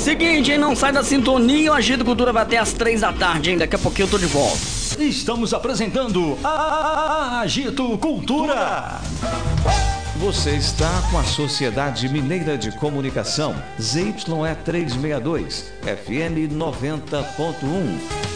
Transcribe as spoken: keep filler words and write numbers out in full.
Seguinte, hein? Não sai da sintonia, o Agito Cultura vai até às três da tarde, hein? Daqui a pouquinho eu tô de volta. Estamos apresentando a Agito Cultura. Você está com a Sociedade Mineira de Comunicação, Z Y E trezentos e sessenta e dois, F M noventa ponto um.